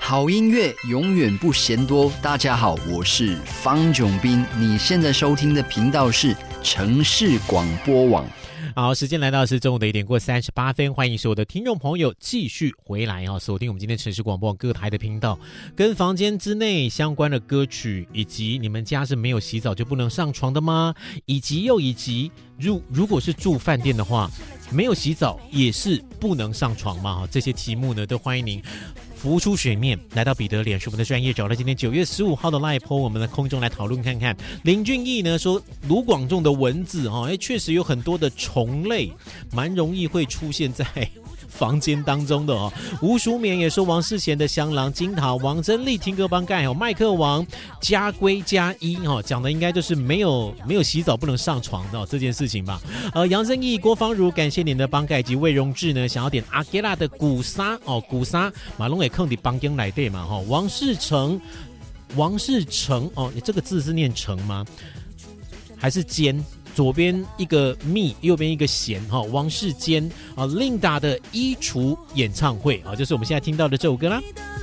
好音乐永远不嫌多。大家好，我是方炯斌，你现在收听的频道是城市广播网。 好，时间来到是中午的1:38，欢迎所有的听众朋友继续回来锁定我们今天城市广播各台的频道，跟房间之内相关的歌曲，以及你们家是没有洗澡就不能上床的吗？以及如果是住饭店的话，没有洗澡也是不能上床吗？这些题目呢，都欢迎您浮出水面，来到彼得脸书我们的专业，找到今天9月15号的 Live PO， 我们的空中来讨论看看。林俊义呢说，卢广仲的文字确实有很多的虫类，蛮容易会出现在房间当中的吴淑勉也说，王世贤的香囊金桃，王珍丽听歌帮盖，麦克王家规加一讲的应该就是没有洗澡不能上床的这件事情吧。杨正义、郭芳如，感谢您的帮盖，以及魏荣志呢想要点阿吉拉的古沙古沙马龙也坑的帮间来对嘛王世成这个字是念成吗？还是坚？左边一个密，右边一个贤王世坚Linda 的衣橱演唱会就是我们现在听到的这首歌啦。